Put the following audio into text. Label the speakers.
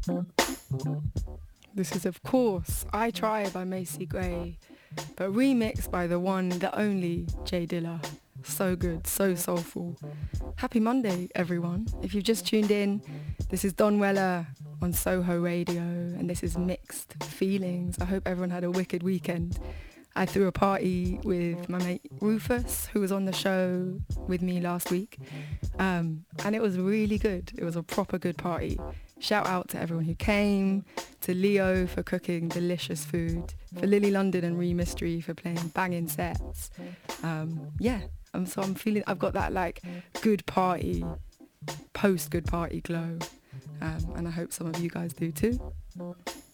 Speaker 1: This is, of course, I Try by Macy Gray, but remixed by the one, the only Jay Dilla. So good, so soulful. Happy Monday, everyone. If you've just tuned in, this is Don Weller on Soho Radio, and this is Mixed Feelings. I hope everyone had a wicked weekend. I threw a party with my mate Rufus, who was on the show with me last week, and it was really good. It was a proper good party. Shout out to everyone who came, to Leo for cooking delicious food, for Lily London and Ree Mystery for playing banging sets. I'm feeling, I've got that like good party, post good party glow, and I hope some of you guys do too.